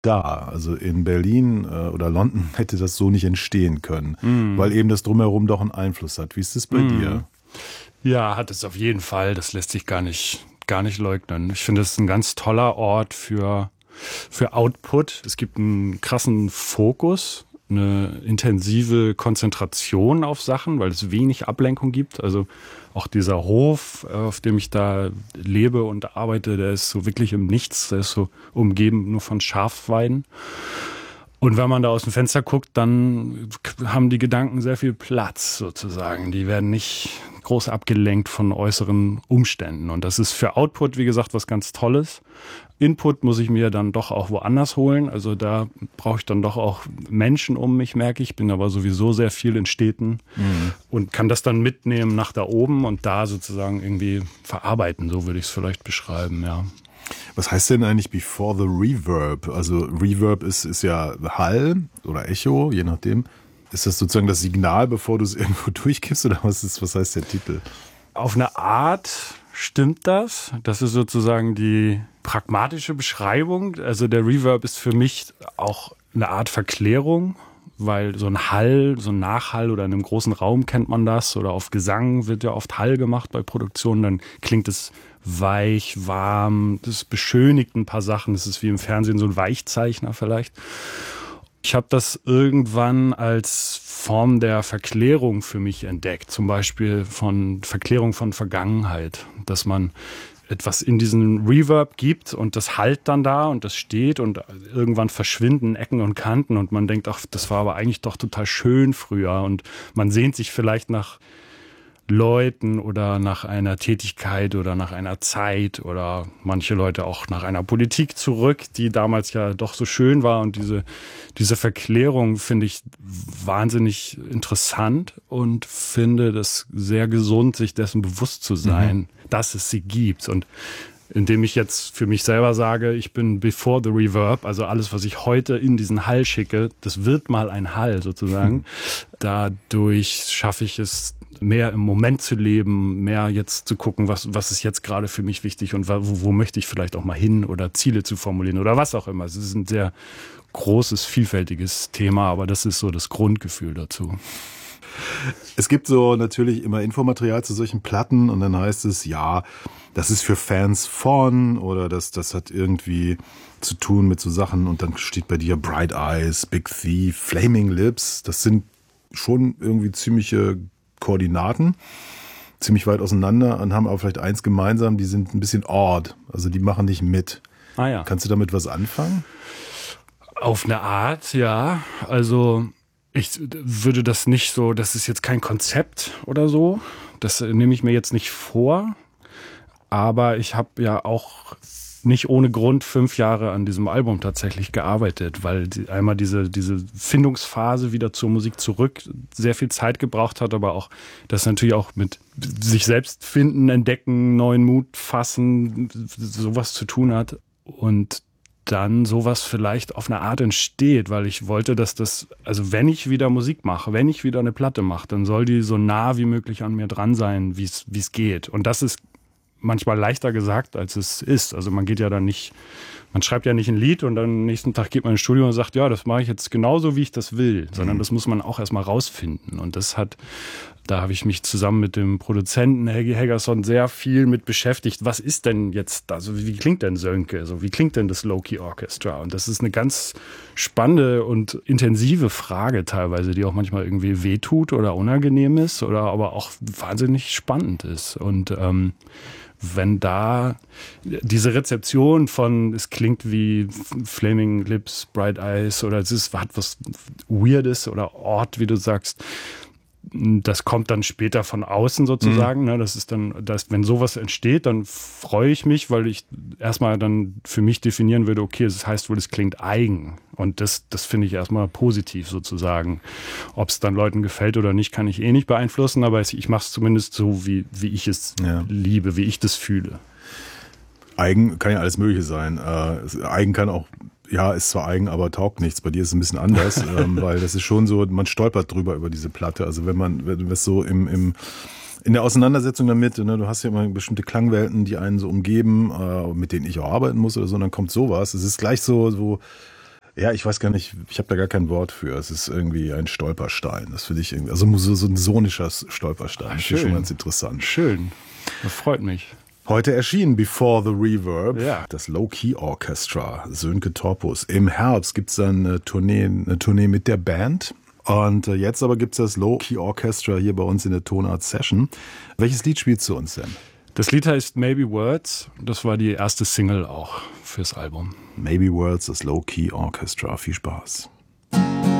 da. Also in Berlin oder London hätte das so nicht entstehen können, weil eben das Drumherum doch einen Einfluss hat. Wie ist das bei dir? Ja, hat es auf jeden Fall. Das lässt sich gar nicht leugnen. Ich finde, es ist ein ganz toller Ort für Output. Es gibt einen krassen Fokus, eine intensive Konzentration auf Sachen, weil es wenig Ablenkung gibt. Also auch dieser Hof, auf dem ich da lebe und arbeite, der ist so wirklich im Nichts. Der ist so umgeben nur von Schafweiden. Und wenn man da aus dem Fenster guckt, dann haben die Gedanken sehr viel Platz sozusagen. Die werden nicht groß abgelenkt von äußeren Umständen. Und das ist für Output, wie gesagt, was ganz Tolles. Input muss ich mir dann doch auch woanders holen. Also da brauche ich dann doch auch Menschen um mich, merke ich. Bin aber sowieso sehr viel in Städten und kann das dann mitnehmen nach da oben und da sozusagen irgendwie verarbeiten. So würde ich es vielleicht beschreiben, ja. Was heißt denn eigentlich before the reverb? Also Reverb ist ja Hall oder Echo, je nachdem. Ist das sozusagen das Signal, bevor du es irgendwo durchgibst oder was heißt der Titel? Auf eine Art stimmt das. Das ist sozusagen die pragmatische Beschreibung. Also der Reverb ist für mich auch eine Art Verklärung, weil so ein Hall, so ein Nachhall oder in einem großen Raum kennt man das oder auf Gesang wird ja oft Hall gemacht bei Produktionen, dann klingt es weich, warm, das beschönigt ein paar Sachen, das ist wie im Fernsehen so ein Weichzeichner vielleicht. Ich habe das irgendwann als Form der Verklärung für mich entdeckt, zum Beispiel von Verklärung von Vergangenheit, dass man etwas in diesen Reverb gibt und das hallt dann da und das steht und irgendwann verschwinden Ecken und Kanten und man denkt, ach, das war aber eigentlich doch total schön früher und man sehnt sich vielleicht nach Leuten oder nach einer Tätigkeit oder nach einer Zeit oder manche Leute auch nach einer Politik zurück, die damals ja doch so schön war. Und diese Verklärung finde ich wahnsinnig interessant und finde das sehr gesund, sich dessen bewusst zu sein, dass es sie gibt. Und indem ich jetzt für mich selber sage, ich bin before the reverb, also alles, was ich heute in diesen Hall schicke, das wird mal ein Hall sozusagen. Dadurch schaffe ich es, mehr im Moment zu leben, mehr jetzt zu gucken, was ist jetzt gerade für mich wichtig und wo möchte ich vielleicht auch mal hin oder Ziele zu formulieren oder was auch immer. Es ist ein sehr großes, vielfältiges Thema, aber das ist so das Grundgefühl dazu. Es gibt so natürlich immer Infomaterial zu solchen Platten und dann heißt es, ja, das ist für Fans von oder das hat irgendwie zu tun mit so Sachen und dann steht bei dir Bright Eyes, Big Thief, Flaming Lips. Das sind schon irgendwie ziemliche Koordinaten, ziemlich weit auseinander und haben aber vielleicht eins gemeinsam, die sind ein bisschen odd, also die machen nicht mit. Ah ja. Kannst du damit was anfangen? Auf eine Art, ja. Also ich würde das nicht so, das ist jetzt kein Konzept oder so, das nehme ich mir jetzt nicht vor, aber ich habe ja auch nicht ohne Grund 5 Jahre an diesem Album tatsächlich gearbeitet, weil einmal diese Findungsphase wieder zur Musik zurück sehr viel Zeit gebraucht hat, aber auch das natürlich auch mit sich selbst finden, entdecken, neuen Mut fassen, sowas zu tun hat und dann sowas vielleicht auf eine Art entsteht, weil ich wollte, dass das, also wenn ich wieder Musik mache, wenn ich wieder eine Platte mache, dann soll die so nah wie möglich an mir dran sein, wie es geht. Und das ist manchmal leichter gesagt, als es ist. Also man schreibt ja nicht ein Lied und dann am nächsten Tag geht man ins Studio und sagt, ja, das mache ich jetzt genauso, wie ich das will, sondern das muss man auch erstmal rausfinden. Und da habe ich mich zusammen mit dem Produzenten Helgi Helgason sehr viel mit beschäftigt. Was ist denn jetzt, also wie klingt denn Sönke? Also wie klingt denn das Low-Key Orchestra? Und das ist eine ganz spannende und intensive Frage teilweise, die auch manchmal irgendwie wehtut oder unangenehm ist oder aber auch wahnsinnig spannend ist. Und wenn da diese Rezeption von, es klingt wie Flaming Lips, Bright Eyes oder hat was Weirdes oder Ort, wie du sagst, das kommt dann später von außen sozusagen. Ne? Das ist dann, wenn sowas entsteht, dann freue ich mich, weil ich erstmal dann für mich definieren würde, okay, das heißt wohl, es klingt eigen. Und das finde ich erstmal positiv sozusagen. Ob es dann Leuten gefällt oder nicht, kann ich eh nicht beeinflussen, aber ich mache es zumindest so, wie ich es liebe, wie ich das fühle. Eigen kann ja alles Mögliche sein. Eigen kann auch, ja, ist zwar eigen, aber taugt nichts. Bei dir ist es ein bisschen anders, weil das ist schon so, man stolpert drüber über diese Platte. Also wenn es so in der Auseinandersetzung damit, ne, du hast ja immer bestimmte Klangwelten, die einen so umgeben, mit denen ich auch arbeiten muss oder so, und dann kommt sowas. Es ist gleich so Ja, ich weiß gar nicht, ich habe da gar kein Wort für. Es ist irgendwie ein Stolperstein. Das finde ich irgendwie, also so ein sonischer Stolperstein. Das ist schon ganz interessant. Schön. Das freut mich. Heute erschien Before the Reverb, Ja. das Low-Key Orchestra, Sönke Torpus. Im Herbst gibt es dann eine Tournee mit der Band. Und jetzt aber gibt es das Low-Key Orchestra hier bei uns in der Tonart Session. Welches Lied spielst du uns denn? Das Lied heißt Maybe Words. Das war die erste Single auch fürs Album. Maybe Words, das Low-Key Orchestra. Viel Spaß.